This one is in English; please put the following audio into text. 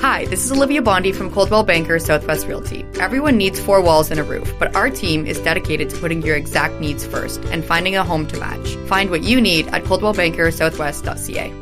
Hi, this is Olivia Bondi from Coldwell Banker Southwest Realty. Everyone needs 4 walls and a roof, but our team is dedicated to putting your exact needs first and finding a home to match. Find what you need at coldwellbankersouthwest.ca.